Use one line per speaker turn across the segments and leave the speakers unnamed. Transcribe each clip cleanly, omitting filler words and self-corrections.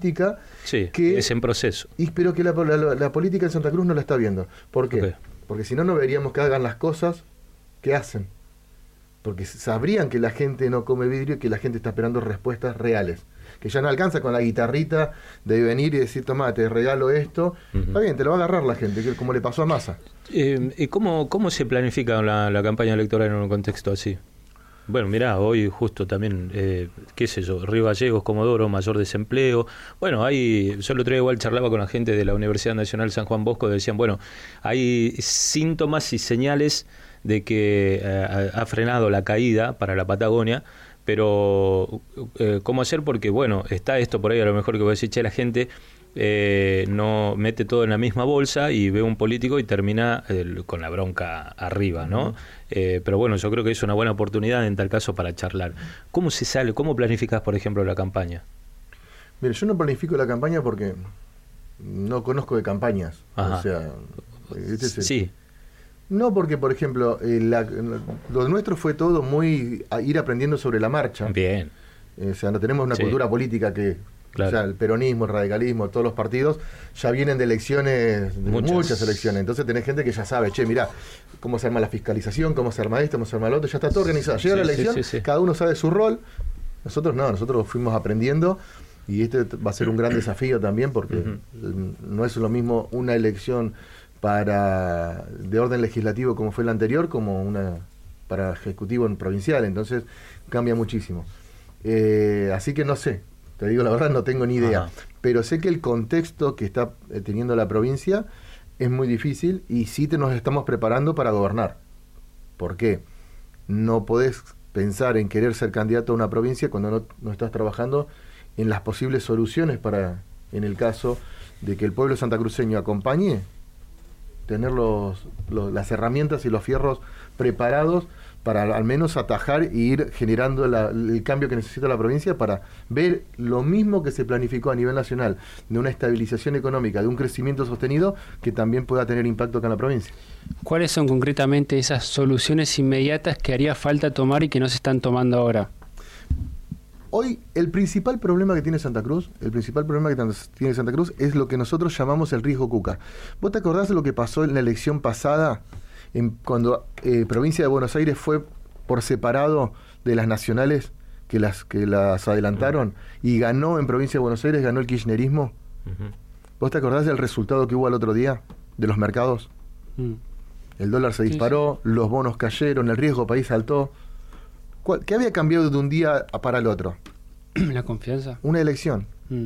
política
Sí,
que
es en proceso.
pero que la política en Santa Cruz no la está viendo. ¿Por qué?
Okay.
Porque si no, no veríamos que hagan las cosas que hacen. Porque sabrían que la gente no come vidrio y que la gente está esperando respuestas reales. Que ya no alcanza con la guitarrita de venir y decir, tomá, te regalo esto. Está bien, te lo va a agarrar la gente, que como le pasó a Massa.
¿Y cómo se planifica la campaña electoral en un contexto así? Bueno, mirá, hoy justo también, qué sé yo, Río Gallegos, Comodoro, mayor desempleo. Bueno, yo el otro día igual charlaba con la gente de la Universidad Nacional San Juan Bosco, decían, bueno, hay síntomas y señales de que ha frenado la caída para la Patagonia, pero ¿cómo hacer? Porque, bueno, está esto por ahí, a lo mejor que voy a decir, che, la gente no mete todo en la misma bolsa y ve un político y termina con la bronca arriba, ¿no? Pero bueno, yo creo que es una buena oportunidad en tal caso para charlar. ¿Cómo se sale? ¿Cómo planificas, por ejemplo, la campaña?
Mire, yo no planifico la campaña porque no conozco de campañas.
Ajá.
O sea,
sí.
No, porque, por ejemplo, lo nuestro fue todo muy a ir aprendiendo sobre la marcha.
Bien.
O sea, no tenemos una cultura política que... Claro. O sea, el peronismo, el radicalismo, todos los partidos ya vienen de elecciones, de muchas elecciones. Entonces tenés gente que ya sabe, che, mirá, cómo se arma la fiscalización, cómo se arma esto, cómo se arma lo otro, ya está todo organizado. Llega la elección, cada uno sabe su rol. Nosotros no, nosotros fuimos aprendiendo y este va a ser un gran desafío también porque no es lo mismo una elección de orden legislativo como fue la anterior, como una para ejecutivo en provincial. Entonces cambia muchísimo. Así que no sé. Te digo la verdad, no tengo ni idea. Ajá. Pero sé que el contexto que está teniendo la provincia es muy difícil y sí nos estamos preparando para gobernar. ¿Por qué? No podés pensar en querer ser candidato a una provincia cuando no estás trabajando en las posibles soluciones para, en el caso de que el pueblo santacruceño acompañe, tener las herramientas y los fierros preparados para al menos atajar e ir generando el cambio que necesita la provincia para ver lo mismo que se planificó a nivel nacional, de una estabilización económica, de un crecimiento sostenido, que también pueda tener impacto acá en la provincia.
¿Cuáles son concretamente esas soluciones inmediatas que haría falta tomar y que no se están tomando ahora?
Hoy el principal problema que tiene Santa Cruz, es lo que nosotros llamamos el riesgo Cuca. ¿Vos te acordás de lo que pasó en la elección pasada? Cuando provincia de Buenos Aires fue por separado de las nacionales que las adelantaron y ganó en provincia de Buenos Aires, ganó el kirchnerismo. ¿Vos te acordás del resultado que hubo al otro día de los mercados? El dólar se disparó, los bonos cayeron, el riesgo país saltó. ¿Qué había cambiado de un día para el otro?
La confianza.
Una elección.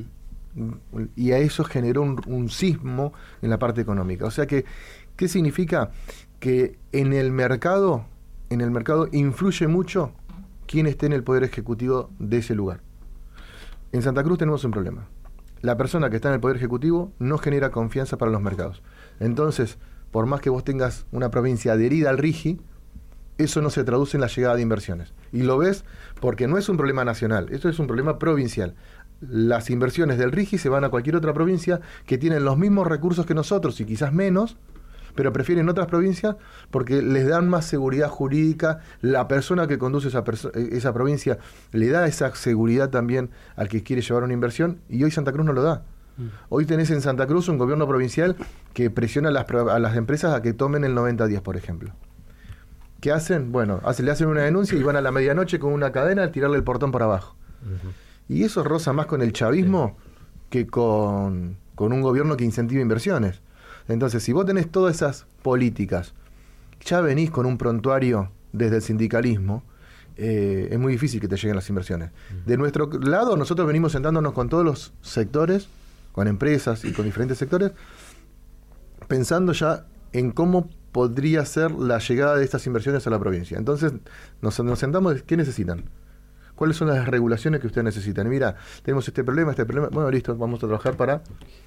Y a eso generó un sismo en la parte económica. O sea que, ¿qué significa? Que en el mercado influye mucho quién esté en el poder ejecutivo de ese lugar. En Santa Cruz tenemos un problema. La persona que está en el poder ejecutivo no genera confianza para los mercados. Entonces, por más que vos tengas una provincia adherida al RIGI, eso no se traduce en la llegada de inversiones. Y lo ves porque no es un problema nacional, eso es un problema provincial. Las inversiones del RIGI se van a cualquier otra provincia que tienen los mismos recursos que nosotros y quizás menos, pero prefieren otras provincias porque les dan más seguridad jurídica. La persona que conduce esa provincia le da esa seguridad también al que quiere llevar una inversión, y hoy Santa Cruz no lo da. Hoy tenés en Santa Cruz un gobierno provincial que presiona a las empresas a que tomen el 90-10, por ejemplo. ¿Qué hacen? Bueno, le hacen una denuncia y van a la medianoche con una cadena a tirarle el portón por abajo. Y eso roza más con el chavismo que con un gobierno que incentiva inversiones. Entonces, si vos tenés todas esas políticas, ya venís con un prontuario desde el sindicalismo, es muy difícil que te lleguen las inversiones. De nuestro lado, nosotros venimos sentándonos con todos los sectores, con empresas y con diferentes sectores, pensando ya en cómo podría ser la llegada de estas inversiones a la provincia. Entonces, nos sentamos, ¿qué necesitan? ¿Cuáles son las regulaciones que ustedes necesitan? Mira, tenemos este problema, bueno, listo, vamos a trabajar para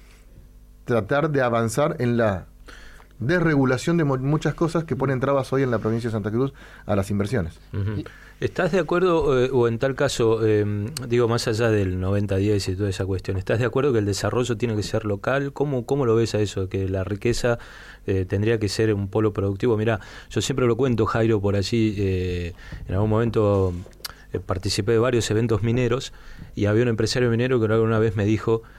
tratar de avanzar en la desregulación de muchas cosas que ponen trabas hoy en la provincia de Santa Cruz a las inversiones.
¿Estás de acuerdo, o en tal caso, digo, más allá del 90-10 y toda esa cuestión, ¿estás de acuerdo que el desarrollo tiene que ser local? ¿Cómo lo ves a eso? Que la riqueza tendría que ser un polo productivo. Mirá, yo siempre lo cuento, Jairo, por allí, en algún momento participé de varios eventos mineros y había un empresario minero que alguna vez me dijo